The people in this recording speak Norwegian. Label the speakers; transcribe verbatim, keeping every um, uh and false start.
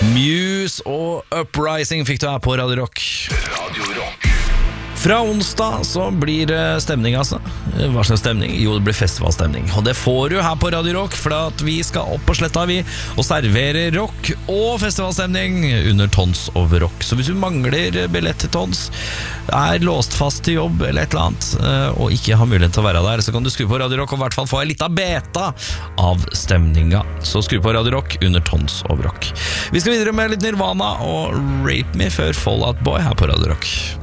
Speaker 1: Muse og Uprising fikk du her på Radio Rock.
Speaker 2: Radio Rock.
Speaker 1: Fra onsdag så blir det stemning, altså. Hva slags stemning? Jo, det blir festivalstemning. Og det får du her på Radio Rock, for at vi skal opp på sletta vi og servere rock og festivalstemning under Tons of Rock. Så hvis du mangler billett til Tons, er låst fast til jobb eller et eller annet, og ikke har mulighet til å være der, så kan du skru på Radio Rock og i hvert fall få en liten beta av stemninga. Så skru på Radio Rock under Tons of Rock. Vi skal videre med litt Nirvana og Rape Me før Fall Out Boy her på Radio Rock.